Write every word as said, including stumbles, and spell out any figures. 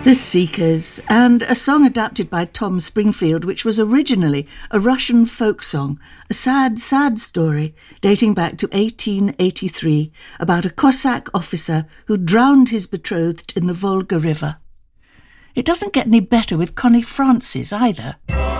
The Seekers, and a song adapted by Tom Springfield, which was originally a Russian folk song, a sad, sad story dating back to eighteen eighty-three about a Cossack officer who drowned his betrothed in the Volga River. It doesn't get any better with Connie Francis either.